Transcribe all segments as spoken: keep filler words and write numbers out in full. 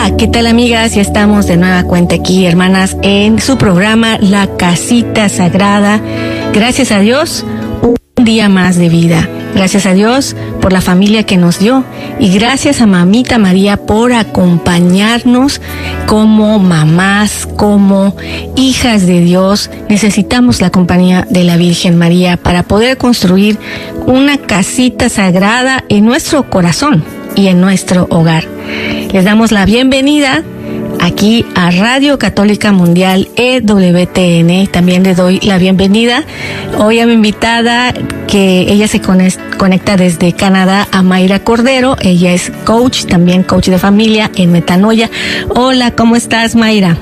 Hola, ¿qué tal, amigas? Ya estamos de nueva cuenta aquí, hermanas, en su programa La Casita Sagrada. Gracias a Dios, un día más de vida. Gracias a Dios por la familia que nos dio y gracias a Mamita María por acompañarnos como mamás, como hijas de Dios. Necesitamos la compañía de la Virgen María para poder construir una casita sagrada en nuestro corazón y en nuestro hogar. Les damos la bienvenida aquí a Radio Católica Mundial E W T N. También le doy la bienvenida hoy a mi invitada, que ella se conecta desde Canadá, a Mayra Cordero. Ella es coach, también coach de familia en Metanoia. Hola, ¿cómo estás, Mayra?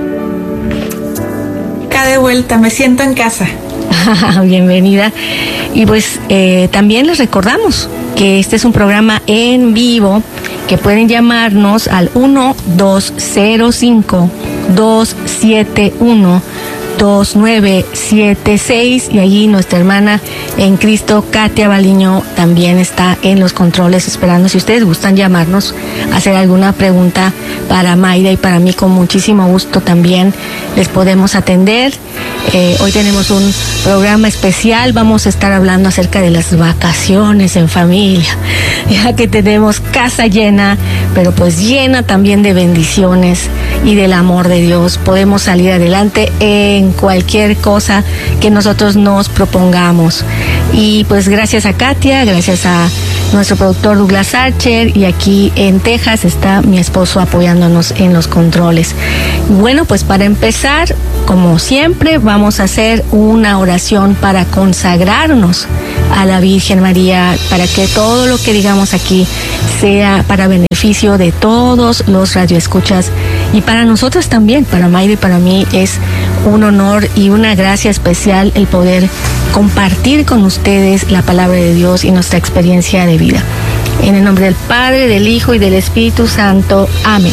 Acá de vuelta, me siento en casa. Bienvenida. Y pues eh, también les recordamos que este es un programa en vivo, que pueden llamarnos al uno dos cero cinco, dos siete uno, dos nueve siete seis, y allí nuestra hermana en Cristo, Katia Baliño, también está en los controles esperando. Si ustedes gustan llamarnos, hacer alguna pregunta para Mayra y para mí, con muchísimo gusto también les podemos atender. Eh, hoy tenemos un programa especial, vamos a estar hablando acerca de las vacaciones en familia, ya que tenemos casa llena, pero pues llena también de bendiciones y del amor de Dios. Podemos salir adelante en cualquier cosa que nosotros nos propongamos. Y pues gracias a Katia, gracias a nuestro productor Douglas Archer, y aquí en Texas está mi esposo apoyándonos en los controles. Bueno, pues para empezar, como siempre, vamos a hacer una oración para consagrarnos a la Virgen María, para que todo lo que digamos aquí sea para beneficio de todos los radioescuchas y para nosotros también. Para Mayra y para mí es un honor y una gracia especial el poder compartir con ustedes la palabra de Dios y nuestra experiencia de vida. En el nombre del Padre, del Hijo y del Espíritu Santo. Amén.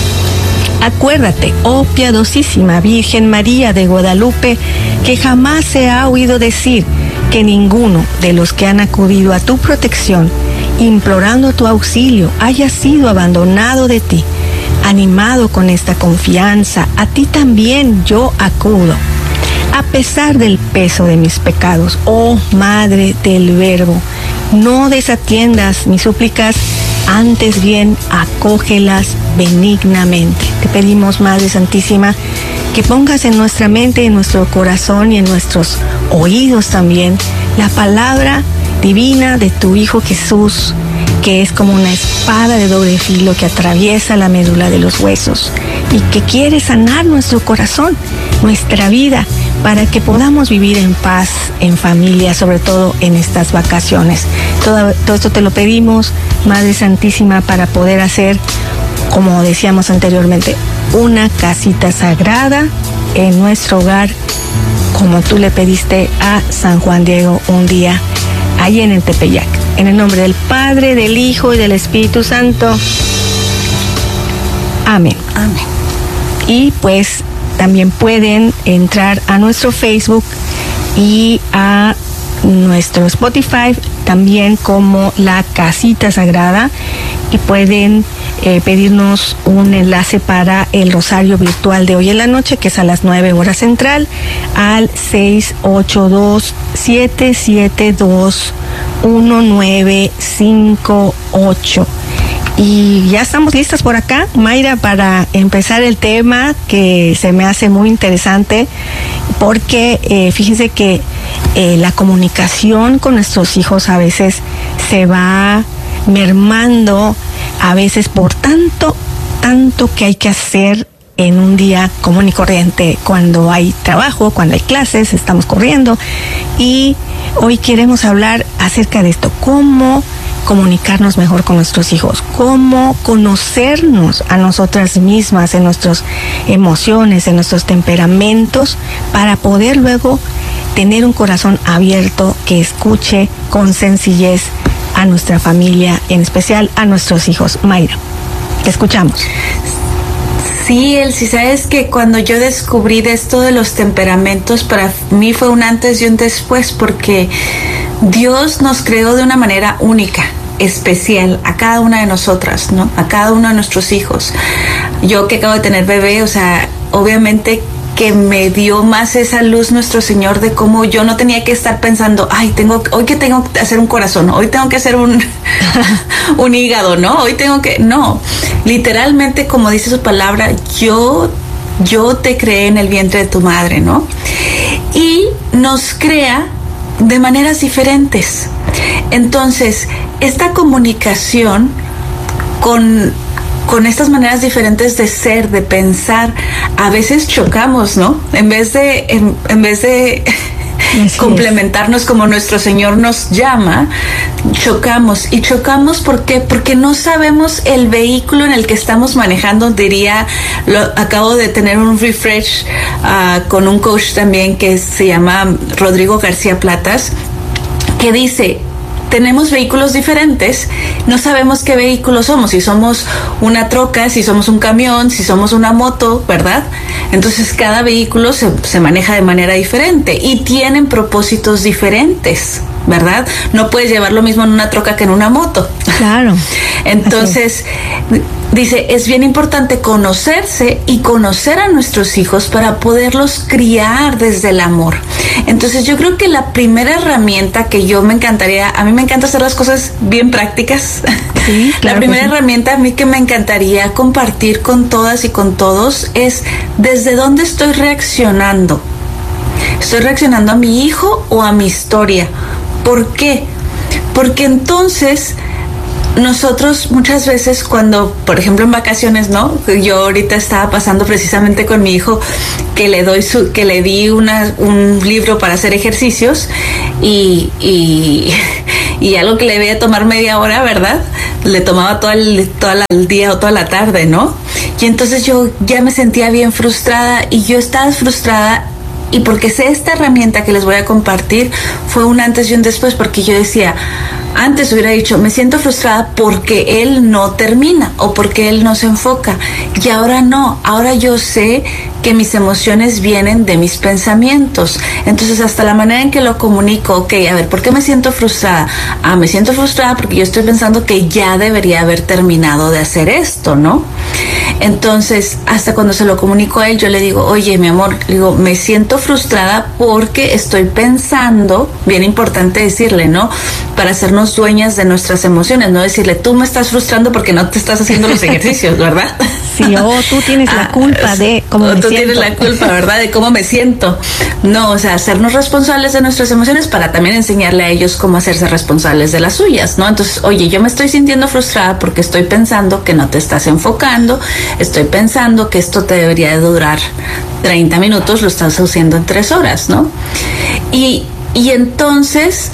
Acuérdate, oh piadosísima Virgen María de Guadalupe, que jamás se ha oído decir que ninguno de los que han acudido a tu protección, implorando tu auxilio, haya sido abandonado de ti. Animado con esta confianza, a ti también yo acudo. A pesar del peso de mis pecados, oh Madre del Verbo, no desatiendas mis súplicas, antes bien acógelas benignamente. Te pedimos, Madre Santísima, que pongas en nuestra mente, en nuestro corazón y en nuestros oídos también la palabra divina de tu Hijo Jesús, que es como una espada de doble filo que atraviesa la médula de los huesos y que quiere sanar nuestro corazón, nuestra vida, para que podamos vivir en paz, en familia, sobre todo en estas vacaciones. Todo, todo esto te lo pedimos, Madre Santísima, para poder hacer, como decíamos anteriormente, una casita sagrada en nuestro hogar, como tú le pediste a San Juan Diego un día allí en el Tepeyac. En el nombre del Padre, del Hijo y del Espíritu Santo. Amén. Amén. Y pues también pueden entrar a nuestro Facebook y a nuestro Spotify, también como La Casita Sagrada, y pueden eh, pedirnos un enlace para el rosario virtual de hoy en la noche, que es a las nueve horas central, al seis ocho dos, siete siete dos, uno nueve cinco ocho. Y ya estamos listas por acá, Mayra, para empezar el tema, que se me hace muy interesante, porque eh, fíjense que eh, la comunicación con nuestros hijos a veces se va mermando, a veces por tanto, tanto que hay que hacer en un día común y corriente, cuando hay trabajo, cuando hay clases, estamos corriendo. Y hoy queremos hablar acerca de esto, cómo comunicarnos mejor con nuestros hijos, cómo conocernos a nosotras mismas, en nuestras emociones, en nuestros temperamentos, para poder luego tener un corazón abierto que escuche con sencillez a nuestra familia, en especial a nuestros hijos. Mayra, te escuchamos. Sí, Elsie, sabes que cuando yo descubrí de esto de los temperamentos, para mí fue un antes y un después, porque Dios nos creó de una manera única, especial, a cada una de nosotras, ¿no? A cada uno de nuestros hijos. yo que acabo de tener bebé, o sea, obviamente que me dio más esa luz nuestro Señor de cómo yo no tenía que estar pensando, ay, tengo, hoy que tengo que hacer un corazón, hoy tengo que hacer un, un hígado, ¿no? Hoy tengo que, no, literalmente como dice su palabra, yo, yo te creé en el vientre de tu madre, ¿no? Y nos crea de maneras diferentes. Entonces, esta comunicación con con estas maneras diferentes de ser, de pensar, a veces chocamos, ¿no? En vez de, en, en vez de complementarnos como nuestro Señor nos llama, chocamos. ¿Y chocamos por qué? Porque no sabemos el vehículo en el que estamos manejando. Diría, lo, acabo de tener un refresh uh, con un coach también que se llama Rodrigo García Platas, que dice, tenemos vehículos diferentes, no sabemos qué vehículo somos, si somos una troca, si somos un camión, si somos una moto, ¿verdad? Entonces cada vehículo se, se maneja de manera diferente y tienen propósitos diferentes, ¿verdad? No puedes llevar lo mismo en una troca que en una moto. Claro. Entonces, dice, es bien importante conocerse y conocer a nuestros hijos para poderlos criar desde el amor. Entonces, yo creo que la primera herramienta que yo me encantaría, a mí me encanta hacer las cosas bien prácticas. Sí, claro, la primera pues, herramienta a mí que me encantaría compartir con todas y con todos es desde dónde estoy reaccionando. ¿Estoy reaccionando a mi hijo o a mi historia? ¿Por qué? Porque entonces nosotros muchas veces cuando, por ejemplo, en vacaciones, ¿no? Yo ahorita estaba pasando precisamente con mi hijo que le doy su, que le di una, un libro para hacer ejercicios y, y, y algo que le debía tomar media hora, ¿verdad? Le tomaba todo el, todo el día o toda la tarde, ¿no? Y entonces yo ya me sentía bien frustrada y yo estaba frustrada. Y porque sé esta herramienta que les voy a compartir, fue un antes y un después, porque yo decía, antes hubiera dicho, me siento frustrada porque él no termina o porque él no se enfoca. Y ahora no, ahora yo sé que mis emociones vienen de mis pensamientos. Entonces, hasta la manera en que lo comunico, ok, a ver, ¿por qué me siento frustrada? Ah, me siento frustrada porque yo estoy pensando que ya debería haber terminado de hacer esto, ¿no? Entonces, hasta cuando se lo comunico a él, yo le digo, oye, mi amor, digo, me siento frustrada porque estoy pensando, bien importante decirle, ¿no? Para hacernos dueñas de nuestras emociones, no decirle, tú me estás frustrando porque no te estás haciendo los ejercicios, ¿verdad? Sí, o tú tienes la culpa ah, de cómo me siento. Tú tienes la culpa, ¿verdad? De cómo me siento. No, o sea, hacernos responsables de nuestras emociones para también enseñarle a ellos cómo hacerse responsables de las suyas, ¿no? Entonces, oye, yo me estoy sintiendo frustrada porque estoy pensando que no te estás enfocando, estoy pensando que esto te debería de durar treinta minutos, lo estás haciendo en tres horas, ¿no? Y, y entonces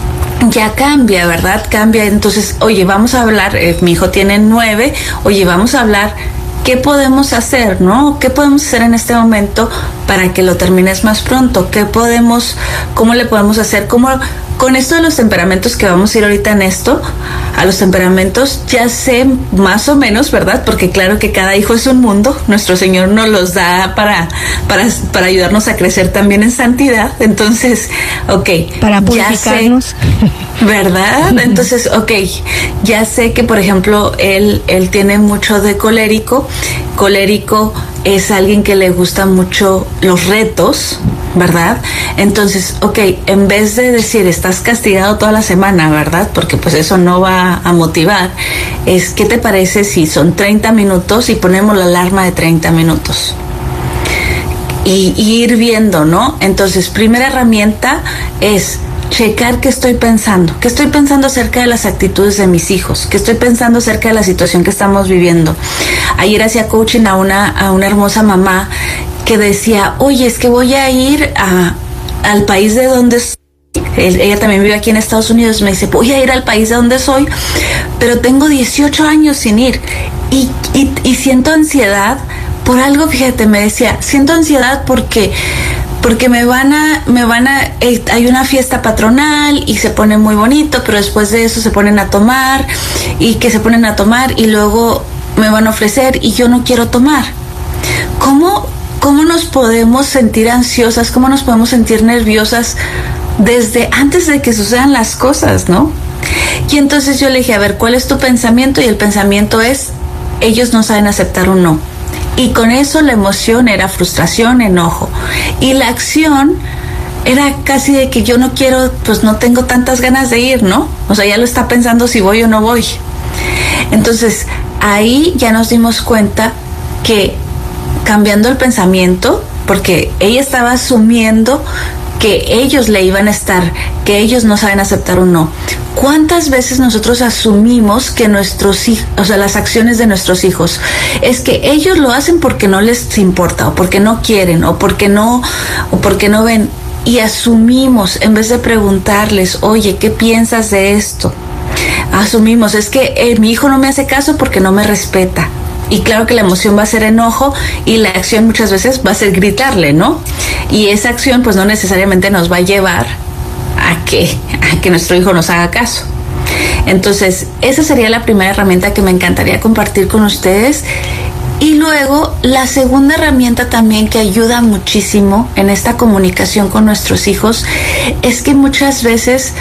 ya cambia, ¿verdad? Cambia. Entonces, oye, vamos a hablar, eh, mi hijo tiene nueve, oye, vamos a hablar, ¿qué podemos hacer, no? ¿Qué podemos hacer en este momento para que lo termines más pronto? ¿Qué podemos, cómo le podemos hacer? ¿Cómo, con esto de los temperamentos que vamos a ir ahorita en esto, a los temperamentos ya sé más o menos, ¿verdad? Porque claro que cada hijo es un mundo, nuestro Señor nos los da para, para, para ayudarnos a crecer también en santidad. Entonces, ok. Para purificarnos. Ya sé, ¿verdad? Entonces, ok, ya sé que, por ejemplo, él, él tiene mucho de colérico. Colérico es alguien que le gusta mucho los retos, ¿verdad? Entonces, ok, en vez de decir estás castigado toda la semana, ¿verdad? Porque pues eso no va a motivar. Es, ¿qué te parece si son treinta minutos y ponemos la alarma de treinta minutos? Y, y ir viendo, ¿no? Entonces, primera herramienta es checar qué estoy pensando, qué estoy pensando acerca de las actitudes de mis hijos, qué estoy pensando acerca de la situación que estamos viviendo. Ayer hacía coaching a una, a una hermosa mamá que decía, oye, es que voy a ir a, al país de donde soy. Ella también vive aquí en Estados Unidos. Me dice, voy a ir al país de donde soy, pero tengo dieciocho años sin ir y, y, y siento ansiedad por algo. Fíjate, me decía, siento ansiedad porque porque me van a, me van a, eh, hay una fiesta patronal y se pone muy bonito, pero después de eso se ponen a tomar y que se ponen a tomar y luego me van a ofrecer y yo no quiero tomar. ¿Cómo, cómo nos podemos sentir ansiosas? ¿Cómo nos podemos sentir nerviosas desde antes de que sucedan las cosas, no? Y entonces yo le dije, a ver, ¿cuál es tu pensamiento? Y el pensamiento es, ellos no saben aceptar un no. Y con eso la emoción era frustración, enojo. Y la acción era casi de que yo no quiero, pues no tengo tantas ganas de ir, ¿no? O sea, ya lo está pensando si voy o no voy. Entonces, ahí ya nos dimos cuenta que cambiando el pensamiento, porque ella estaba asumiendo que ellos le iban a estar, que ellos no saben aceptar un no. ¿Cuántas veces nosotros asumimos que nuestros hijos, o sea, las acciones de nuestros hijos, es que ellos lo hacen porque no les importa, o porque no quieren, o porque no, o porque no ven? Y asumimos, en vez de preguntarles, oye, ¿qué piensas de esto? Asumimos, es que eh, mi hijo no me hace caso porque no me respeta. Y claro que la emoción va a ser enojo y la acción muchas veces va a ser gritarle, ¿no? Y esa acción pues no necesariamente nos va a llevar a que, a que nuestro hijo nos haga caso. Entonces, esa sería la primera herramienta que me encantaría compartir con ustedes. Y luego, la segunda herramienta también que ayuda muchísimo en esta comunicación con nuestros hijos es que muchas veces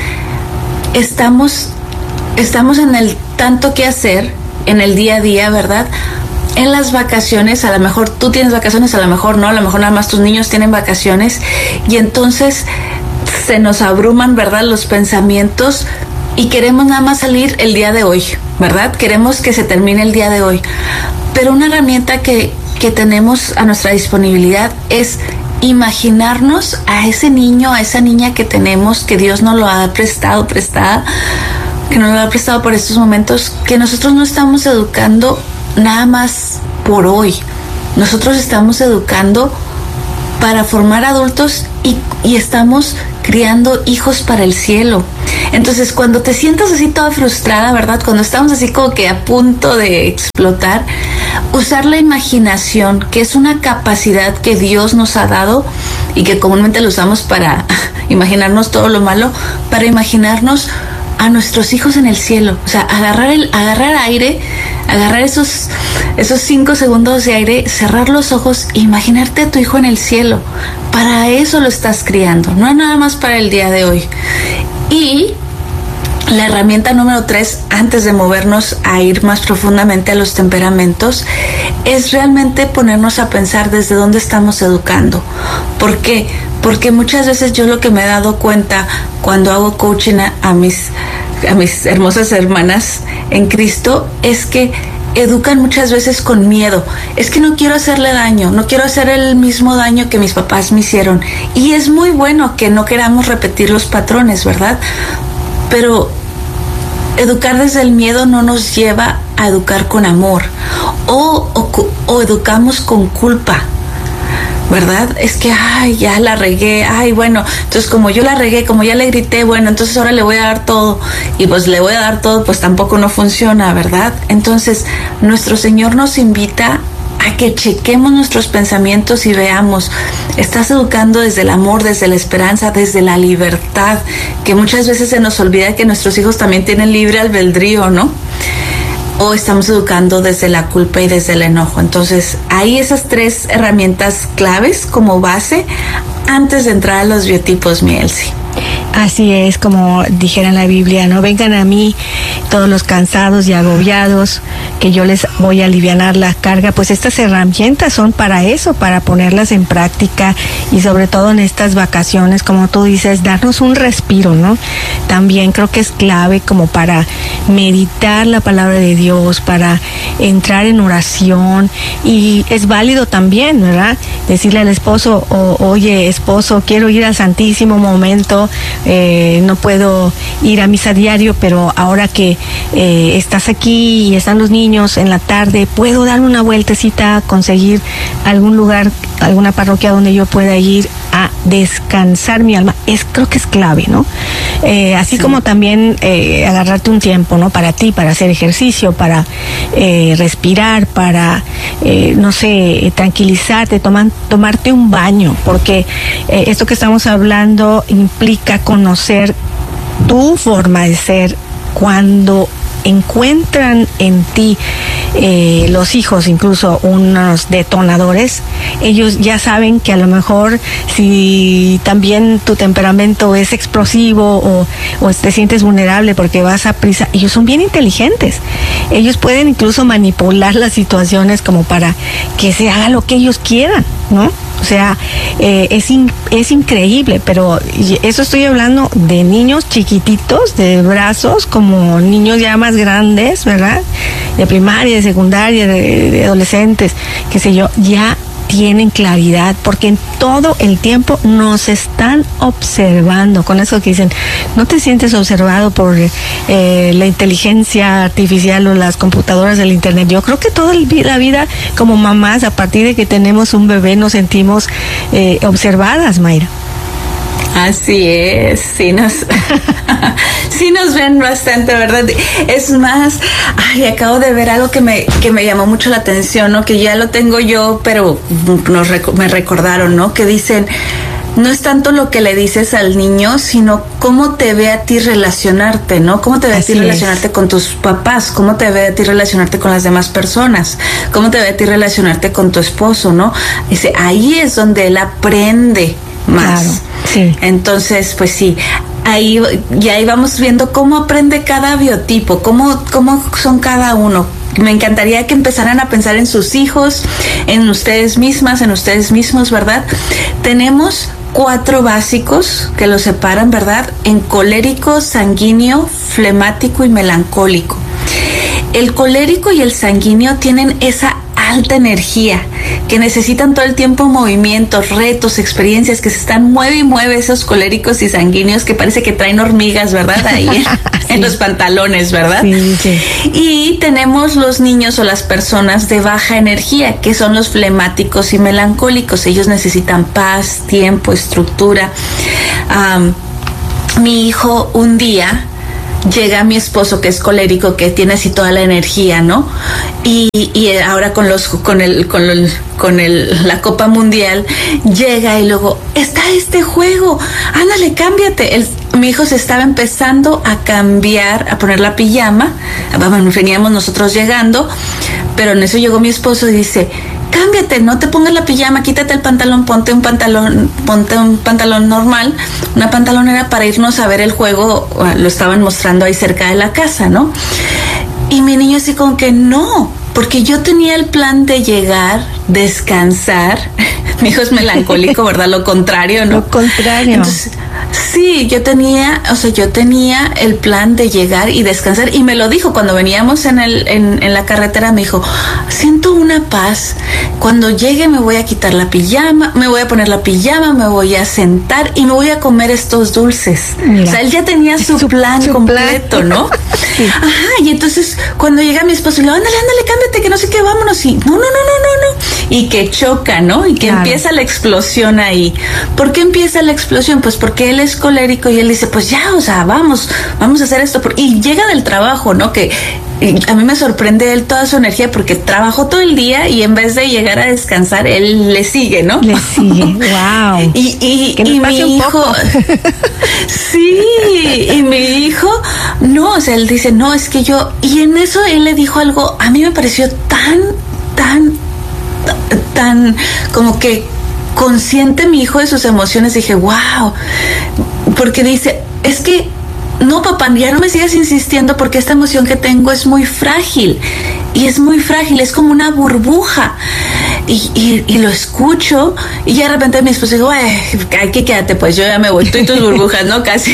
estamos, estamos en el tanto que hacer, en el día a día, ¿verdad? En las vacaciones, a lo mejor tú tienes vacaciones, a lo mejor no, a lo mejor nada más tus niños tienen vacaciones y entonces se nos abruman, ¿verdad?, los pensamientos y queremos nada más salir el día de hoy, ¿verdad? Queremos que se termine el día de hoy. Pero una herramienta que, que tenemos a nuestra disponibilidad es imaginarnos a ese niño, a esa niña que tenemos, que Dios nos lo ha prestado, prestada, que nos lo ha prestado por estos momentos, que nosotros no estamos educando nada más por hoy. Nosotros estamos educando para formar adultos y, y estamos criando hijos para el cielo. Entonces, cuando te sientas así toda frustrada, ¿verdad? Cuando estamos así como que a punto de explotar, usar la imaginación, que es una capacidad que Dios nos ha dado y que comúnmente lo usamos para imaginarnos todo lo malo, para imaginarnos a nuestros hijos en el cielo. O sea, agarrar el, agarrar aire, agarrar esos, esos cinco segundos de aire, cerrar los ojos e imaginarte a tu hijo en el cielo. Para eso lo estás criando, no es nada más para el día de hoy. Y la herramienta número tres, antes de movernos a ir más profundamente a los temperamentos, es realmente ponernos a pensar desde dónde estamos educando. ¿Por qué? Porque muchas veces yo lo que me he dado cuenta cuando hago coaching a, a mis a mis hermosas hermanas en Cristo es que educan muchas veces con miedo. Es que no quiero hacerle daño, no quiero hacer el mismo daño que mis papás me hicieron. Y es muy bueno que no queramos repetir los patrones, ¿verdad? Pero educar desde el miedo no nos lleva a educar con amor. O, o, o educamos con culpa, ¿verdad? Es que, ay, ya la regué, ay, bueno, entonces como yo la regué, como ya le grité, bueno, entonces ahora le voy a dar todo, y pues le voy a dar todo, pues tampoco no funciona, ¿verdad? Entonces, nuestro Señor nos invita a que chequemos nuestros pensamientos y veamos, estás educando desde el amor, desde la esperanza, desde la libertad, que muchas veces se nos olvida que nuestros hijos también tienen libre albedrío, ¿no? O estamos educando desde la culpa y desde el enojo. Entonces, hay esas tres herramientas claves como base antes de entrar a los biotipos, mi Elsie. Así es, como dijera en la Biblia, no vengan a mí todos los cansados y agobiados, que yo les voy a alivianar la carga. Pues estas herramientas son para eso, para ponerlas en práctica y sobre todo en estas vacaciones, como tú dices, darnos un respiro, ¿no? También creo que es clave como para meditar la palabra de Dios, para entrar en oración, y es válido también, ¿verdad? Decirle al esposo, o, oye, esposo, quiero ir al Santísimo momento, Eh, no puedo ir a misa diario, pero ahora que eh, estás aquí y están los niños en la tarde, puedo dar una vueltecita a conseguir algún lugar, alguna parroquia donde yo pueda ir a descansar mi alma. Es, creo que es clave, ¿no? Eh, así sí. Como también eh, agarrarte un tiempo, ¿no? Para ti, para hacer ejercicio, para eh, respirar, para, eh, no sé, tranquilizarte, toman, tomarte un baño, porque eh, esto que estamos hablando implica conocer tu forma de ser. Cuando encuentran en ti eh, los hijos incluso unos detonadores, ellos ya saben que a lo mejor si también tu temperamento es explosivo o, o te sientes vulnerable porque vas a prisa, ellos son bien inteligentes. Ellos pueden incluso manipular las situaciones como para que se haga lo que ellos quieran, ¿no? O sea, eh, es, in, es increíble, pero eso estoy hablando de niños chiquititos, de brazos, como niños ya más grandes, ¿verdad? De primaria, de secundaria, de, de adolescentes, qué sé yo, ya tienen claridad, porque en todo el tiempo nos están observando. Con eso que dicen, no te sientes observado por eh, la inteligencia artificial o las computadoras del internet. Yo creo que toda la vida como mamás, a partir de que tenemos un bebé, nos sentimos eh, observadas, Mayra. Así es, sí nos, sí nos ven bastante, ¿verdad? Es más, ay, acabo de ver algo que me, que me llamó mucho la atención, ¿no? Que ya lo tengo yo, pero nos, me recordaron, ¿no? Que dicen, no es tanto lo que le dices al niño, sino cómo te ve a ti relacionarte, ¿no? Cómo te ve Así a ti relacionarte es. con tus papás, cómo te ve a ti relacionarte con las demás personas, cómo te ve a ti relacionarte con tu esposo, ¿no? Dice, ahí es donde él aprende más. Claro, sí. Entonces, pues sí, ahí ya ahí vamos viendo cómo aprende cada biotipo, cómo, cómo son cada uno. Me encantaría que empezaran a pensar en sus hijos, en ustedes mismas, en ustedes mismos, ¿verdad? Tenemos cuatro básicos que los separan, ¿verdad? En colérico, sanguíneo, flemático y melancólico. El colérico y el sanguíneo tienen esa alta energía, que necesitan todo el tiempo movimientos, retos, experiencias, que se están mueve y mueve esos coléricos y sanguíneos que parece que traen hormigas, ¿verdad? Ahí en, sí. en los pantalones, ¿verdad? Sí, sí. Y tenemos los niños o las personas de baja energía, que son los flemáticos y melancólicos. Ellos necesitan paz, tiempo, estructura. Um, mi hijo un día llega mi esposo, que es colérico, que tiene así toda la energía, ¿no? Y, y ahora con los con el con el, con el la Copa Mundial llega y luego está este juego, ándale, cámbiate. El, mi hijo se estaba empezando a cambiar, a poner la pijama. Vamos, veníamos nosotros llegando, pero en eso llegó mi esposo y dice, cámbiate, no te pongas la pijama, quítate el pantalón, ponte un pantalón, ponte un pantalón normal, una pantalonera para irnos a ver el juego. Lo estaban mostrando ahí cerca de la casa, ¿no? Y mi niño así como que no, porque yo tenía el plan de llegar, descansar. Mi hijo es melancólico, ¿verdad? Lo contrario, ¿no? Lo contrario. Entonces, sí, yo tenía, o sea, yo tenía el plan de llegar y descansar, y me lo dijo cuando veníamos en el, en, en la carretera. Me dijo, siento una paz. Cuando llegue me voy a quitar la pijama, me voy a poner la pijama, me voy a sentar y me voy a comer estos dulces. Mira, o sea, él ya tenía su, su plan su completo, plan. ¿no? Sí. Ajá, y entonces cuando llega mi esposo, le digo, ándale, ándale, cámbiate, que no sé qué, vámonos. Y no, no, no, no, no, no. Y que choca, ¿no? Y que claro. empieza la explosión ahí. ¿Por qué empieza la explosión? Pues porque él es colérico y él dice, pues ya, o sea, vamos, vamos a hacer esto. Y llega del trabajo, ¿no? Que a mí me sorprende él toda su energía, porque trabajó todo el día y en vez de llegar a descansar, él le sigue, ¿no? Le sigue, wow. Y, y, que nos y pase mi un hijo, poco. sí, y mi hijo, no, o sea, él dice, no, es que yo, y en eso él le dijo algo, a mí me pareció tan, tan, tan, como que consciente mi hijo de sus emociones. Dije, wow, porque dice, es que no, papá, ya no me sigas insistiendo, porque esta emoción que tengo es muy frágil, y es muy frágil, es como una burbuja. Y, y, y lo escucho, y ya de repente mi esposo dijo, ay, que quédate, pues yo ya me voy, tú y tus burbujas, ¿no? Casi.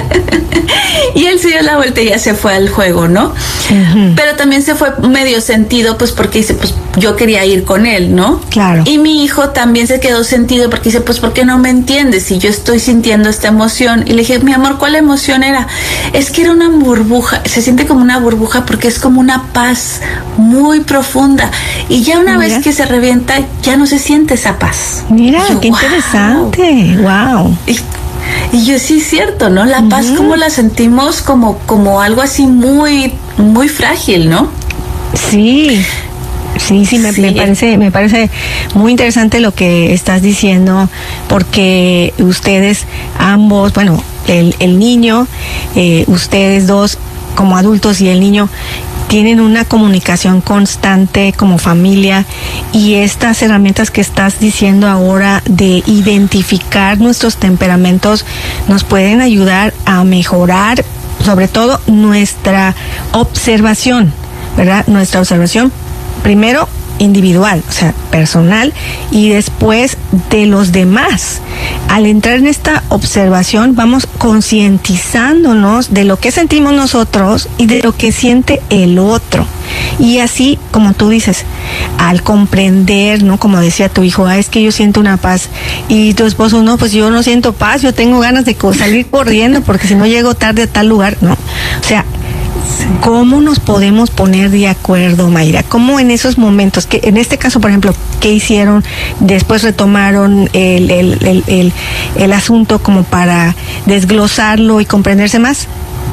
Y él se dio la vuelta y ya se fue al juego, ¿no? Uh-huh. Pero también se fue medio sentido, pues porque dice, pues yo quería ir con él, ¿no? Claro. Y mi hijo también se quedó sentido, porque dice, pues ¿por qué no me entiendes si yo estoy sintiendo esta emoción? Y le dije, mi amor, ¿cuál emoción era? Es que era una burbuja, se siente como una burbuja porque es como una paz muy profunda, y ya una Mira. vez que se revienta ya no se siente esa paz. Mira, yo, qué wow. interesante, wow. Y, y yo sí, es cierto, ¿no? La uh-huh. paz, como la sentimos como, como algo así muy, muy frágil, ¿no? Sí. Sí, sí, me, sí. me parece, me parece muy interesante lo que estás diciendo, porque ustedes ambos, bueno, el, el niño, eh, ustedes dos como adultos y el niño, tienen una comunicación constante como familia, y estas herramientas que estás diciendo ahora de identificar nuestros temperamentos nos pueden ayudar a mejorar sobre todo nuestra observación, ¿verdad? Nuestra observación primero individual, o sea, personal, y después de los demás. Al entrar en esta observación vamos concientizándonos de lo que sentimos nosotros y de lo que siente el otro. Y así, como tú dices, al comprender, ¿no? Como decía tu hijo, ah, es que yo siento una paz, y tu esposo, no, pues yo no siento paz, yo tengo ganas de salir corriendo porque si no llego tarde a tal lugar, ¿no? O sea, ¿cómo nos podemos poner de acuerdo, Mayra? ¿Cómo en esos momentos, que en este caso, por ejemplo, qué hicieron? Después retomaron el, el, el, el, el asunto como para desglosarlo y comprenderse más.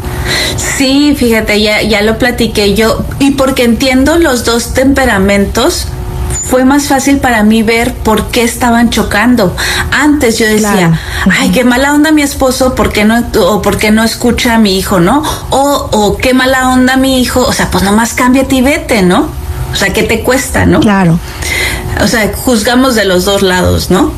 Sí, fíjate, ya, ya lo platiqué yo, y porque entiendo los dos temperamentos, fue más fácil para mí ver por qué estaban chocando. Antes yo decía, claro, ay, qué mala onda mi esposo, ¿por qué no, o por qué no escucha a mi hijo, no? O, o qué mala onda mi hijo, o sea, pues nomás cámbiate y vete, ¿no? O sea, ¿qué te cuesta, no? Claro. O sea, juzgamos de los dos lados, ¿no?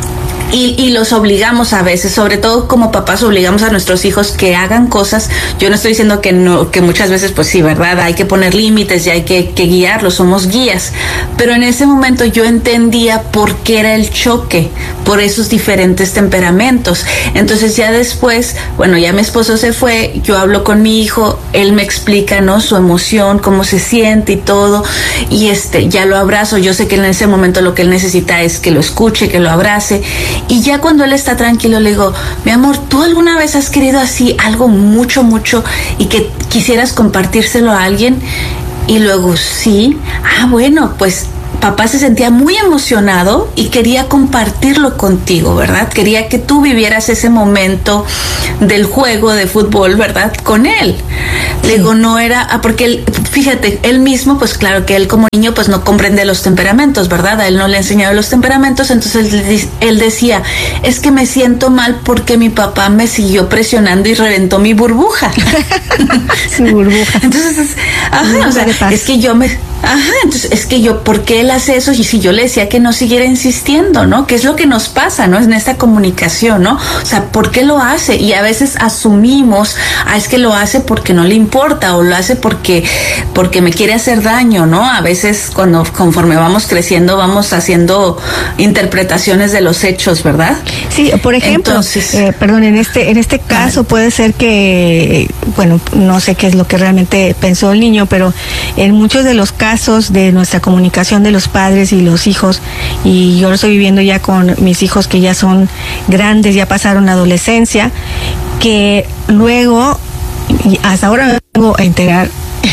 Y, y los obligamos a veces, sobre todo como papás obligamos a nuestros hijos que hagan cosas. Yo no estoy diciendo que no, que muchas veces pues sí, ¿verdad? Hay que poner límites y hay que, que guiarlos, somos guías. Pero en ese momento yo entendía por qué era el choque, por esos diferentes temperamentos. Entonces ya después, bueno, ya mi esposo se fue, yo hablo con mi hijo, él me explica, ¿no? Su emoción, cómo se siente y todo. Y este, ya lo abrazo. Yo sé que en ese momento lo que él necesita es que lo escuche, que lo abrace. Y ya cuando él está tranquilo le digo, mi amor, ¿tú alguna vez has querido así algo mucho, mucho y que quisieras compartírselo a alguien? Y luego, sí. Ah, bueno, pues papá se sentía muy emocionado y quería compartirlo contigo, ¿verdad? Quería que tú vivieras ese momento del juego de fútbol, ¿verdad? Con él. Sí. Le digo, no era, ah, porque él, fíjate, él mismo, pues claro que él como niño, pues no comprende los temperamentos, ¿verdad? A él no le ha enseñado los temperamentos, entonces él, él decía, es que me siento mal porque mi papá me siguió presionando y reventó mi burbuja. Su burbuja. Entonces, ajá, o sea, es que yo me... Ajá, entonces es que yo, ¿por qué él hace eso? Y si yo le decía que no siguiera insistiendo, ¿no? ¿Qué es lo que nos pasa, ¿no? En esta comunicación, ¿no? O sea, ¿por qué lo hace? Y a veces asumimos, ah, es que lo hace porque no le importa, o lo hace porque, porque me quiere hacer daño, ¿no? A veces cuando, conforme vamos creciendo, vamos haciendo interpretaciones de los hechos, ¿verdad? Sí, por ejemplo, Entonces, eh, perdón, en este, en este caso vale. Puede ser que, bueno, no sé qué es lo que realmente pensó el niño, pero en muchos de los casos de nuestra comunicación de los padres y los hijos, y yo lo estoy viviendo ya con mis hijos que ya son grandes, ya pasaron la adolescencia, que luego, y hasta ahora me vengo a enterar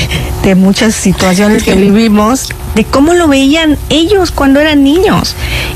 de muchas situaciones que vivimos, de cómo lo veían ellos cuando eran niños,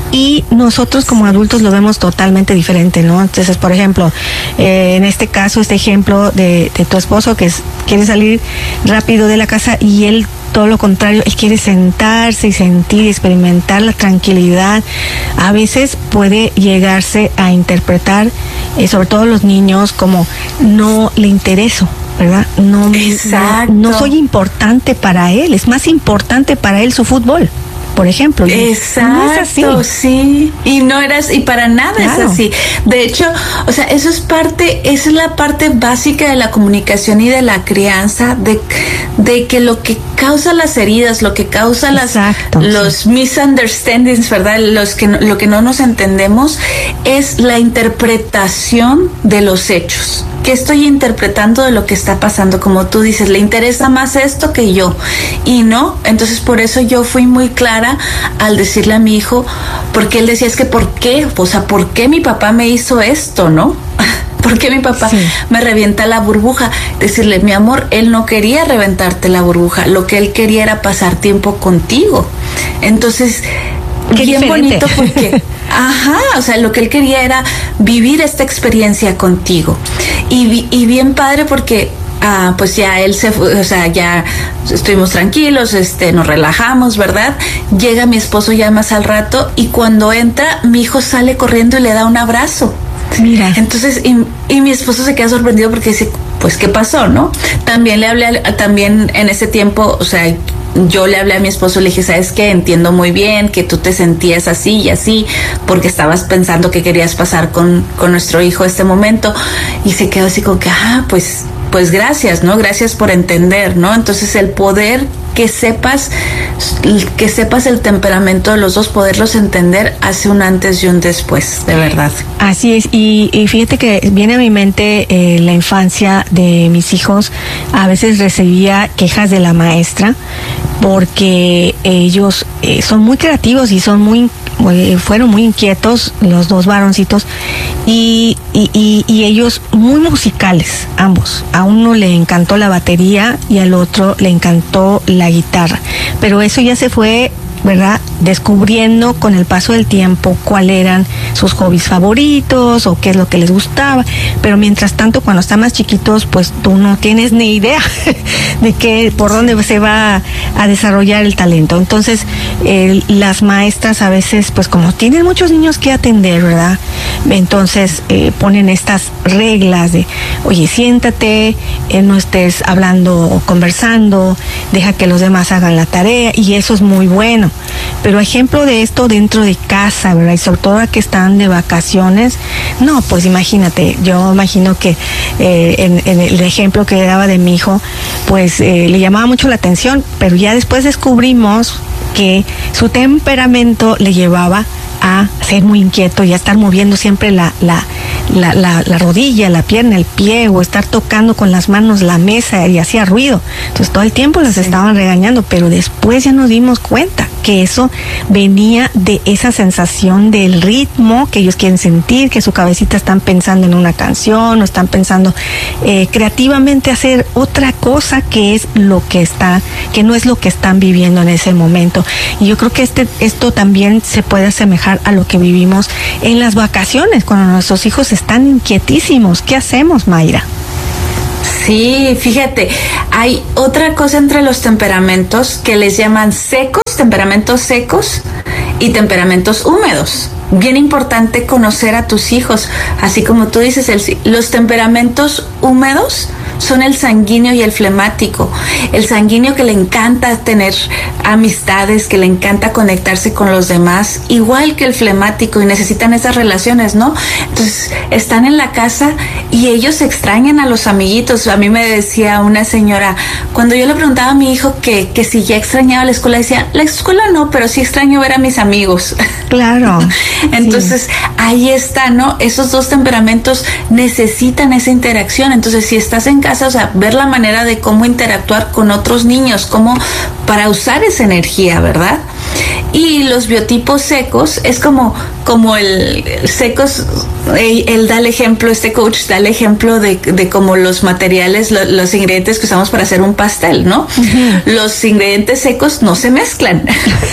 y nosotros como adultos lo vemos totalmente diferente, ¿no? Entonces, por ejemplo, eh, en este caso, este ejemplo de, de tu esposo que es, quiere salir rápido de la casa, y él todo lo contrario, él quiere sentarse y sentir, experimentar la tranquilidad. A veces puede llegarse a interpretar, eh, sobre todo los niños, como no le intereso, ¿verdad? No, no, no soy importante para él, es más importante para él su fútbol, por ejemplo. Exacto, no es así. Sí, y no eras, y para nada claro. Es así. De hecho, o sea, eso es parte, esa es la parte básica de la comunicación y de la crianza, de, de que lo que causa las heridas, lo que causa Exacto, las, los sí. misunderstandings, ¿verdad? Los que, lo que no nos entendemos es la interpretación de los hechos. ¿Qué estoy interpretando de lo que está pasando? Como tú dices, le interesa más esto que yo. Y no, entonces por eso yo fui muy clara al decirle a mi hijo, porque él decía, es que ¿por qué? O sea, ¿por qué mi papá me hizo esto, no? ¿Por qué mi papá sí. me revienta la burbuja? Decirle, mi amor, él no quería reventarte la burbuja, lo que él quería era pasar tiempo contigo. Entonces, qué bien diferente. Bonito porque... Ajá, o sea, lo que él quería era vivir esta experiencia contigo. Y, y bien padre porque, ah, pues ya él se fue, o sea, ya estuvimos tranquilos, este, nos relajamos, ¿verdad? Llega mi esposo ya más al rato y cuando entra, mi hijo sale corriendo y le da un abrazo. Mira. Entonces, y, y mi esposo se queda sorprendido porque dice, pues, ¿qué pasó, no? También le hablé, a, también en ese tiempo, o sea, yo le hablé a mi esposo, le dije, ¿sabes qué? Entiendo muy bien que tú te sentías así y así, porque estabas pensando que querías pasar con, con nuestro hijo este momento. Y se quedó así como que, ah, pues, pues gracias, ¿no? Gracias por entender, ¿no? Entonces, el poder que sepas, que sepas el temperamento de los dos, poderlos entender, hace un antes y un después, de verdad. Así es, y, y fíjate que viene a mi mente eh, la infancia de mis hijos. A veces recibía quejas de la maestra porque ellos eh, son muy creativos y son muy eh, fueron muy inquietos, los dos varoncitos, y, y, y, y ellos muy musicales, ambos. A uno le encantó la batería y al otro le encantó la guitarra, pero eso ya se fue, ¿verdad?, descubriendo con el paso del tiempo cuáles eran sus hobbies favoritos o qué es lo que les gustaba. Pero mientras tanto, cuando están más chiquitos, pues tú no tienes ni idea de qué, por dónde se va a desarrollar el talento. Entonces, eh, las maestras a veces, pues como tienen muchos niños que atender, ¿verdad?, entonces eh, ponen estas reglas de, oye, siéntate, eh, no estés hablando o conversando, deja que los demás hagan la tarea, y eso es muy bueno. Pero ejemplo de esto dentro de casa, ¿verdad? Y sobre todo ahora que están de vacaciones, no, pues imagínate, yo imagino que eh, en, en el ejemplo que daba de mi hijo, pues eh, le llamaba mucho la atención, pero ya después descubrimos que su temperamento le llevaba a ser muy inquieto y a estar moviendo siempre la, la, la, la, la rodilla, la pierna, el pie, o estar tocando con las manos la mesa, y hacía ruido. Entonces todo el tiempo las sí. estaban regañando, pero después ya nos dimos cuenta que eso venía de esa sensación del ritmo que ellos quieren sentir, que su cabecita están pensando en una canción o están pensando eh, creativamente hacer otra cosa que es lo que está, que no es lo que están viviendo en ese momento. Y yo creo que este esto también se puede asemejar a lo que vivimos en las vacaciones, cuando nuestros hijos están inquietísimos. ¿Qué hacemos, Mayra? Sí, fíjate, hay otra cosa entre los temperamentos que les llaman secos, temperamentos secos y temperamentos húmedos. Bien importante conocer a tus hijos, así como tú dices, el, los temperamentos húmedos son el sanguíneo y el flemático. El sanguíneo, que le encanta tener amistades, que le encanta conectarse con los demás, igual que el flemático, y necesitan esas relaciones, ¿no? Entonces, están en la casa y ellos extrañan a los amiguitos. A mí me decía una señora, cuando yo le preguntaba a mi hijo que, que si ya extrañaba la escuela, decía, la escuela no, pero sí extraño ver a mis amigos. Claro. Entonces, sí. ahí está, ¿no? Esos dos temperamentos necesitan esa interacción. Entonces, si estás en casa, o sea, ver la manera de cómo interactuar con otros niños, cómo para usar esa energía, ¿verdad? Y los biotipos secos es como, como el, el secos, él, él da el ejemplo, este coach da el ejemplo de, de como los materiales, lo, los ingredientes que usamos para hacer un pastel, ¿no? Uh-huh. Los ingredientes secos no se mezclan.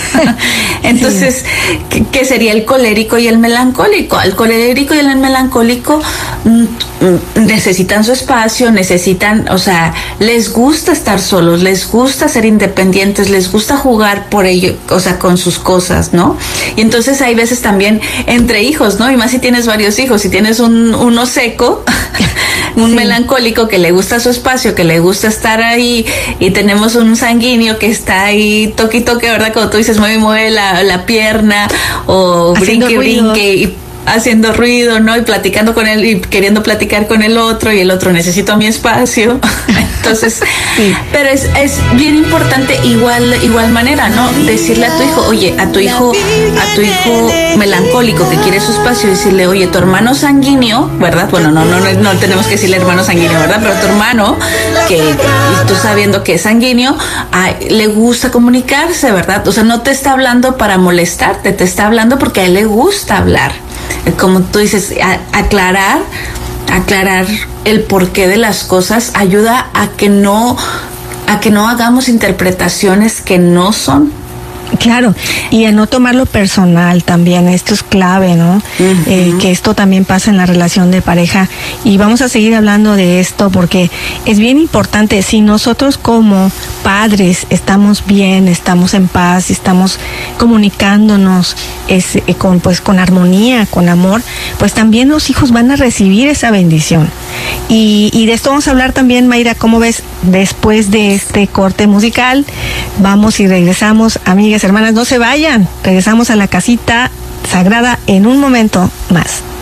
Entonces, sí. ¿qué, ¿qué sería el colérico y el melancólico? El colérico y el melancólico mm, necesitan su espacio, necesitan, o sea, les gusta estar solos, les gusta ser independientes, les gusta jugar por ello, o sea, con sus cosas, ¿no? Y entonces hay veces también entre hijos, ¿no? Y más si tienes varios hijos, si tienes un uno seco, un sí. melancólico que le gusta su espacio, que le gusta estar ahí, y tenemos un sanguíneo que está ahí toque y toque, ¿verdad? Como tú dices, mueve y mueve la, la pierna, o haciendo brinque, ruido. brinque, y haciendo ruido, ¿no? Y platicando con él y queriendo platicar con el otro, y el otro, necesito mi espacio. Entonces, sí. pero es, es bien importante igual, igual manera, ¿no? Decirle a tu hijo, oye, a tu hijo, a tu hijo melancólico que quiere su espacio, decirle, oye, tu hermano sanguíneo, ¿verdad? Bueno, no, no, no, no tenemos que decirle hermano sanguíneo, ¿verdad? Pero tu hermano, que tú sabiendo que es sanguíneo, a, le gusta comunicarse, ¿verdad? O sea, no te está hablando para molestarte, te está hablando porque a él le gusta hablar. Como tú dices, a, aclarar, aclarar el porqué de las cosas ayuda a que no, a que no hagamos interpretaciones que no son. Claro, y a no tomarlo personal también, esto es clave, ¿no? Uh-huh. Eh, que esto también pasa en la relación de pareja, y vamos a seguir hablando de esto porque es bien importante. Si nosotros como padres estamos bien, estamos en paz, estamos comunicándonos es, eh, con, pues, con armonía, con amor, pues también los hijos van a recibir esa bendición. Y, y de esto vamos a hablar también, Mayra, ¿cómo ves? Después de este corte musical, vamos y regresamos, amigas, hermanas, no se vayan, regresamos a la casita sagrada en un momento más.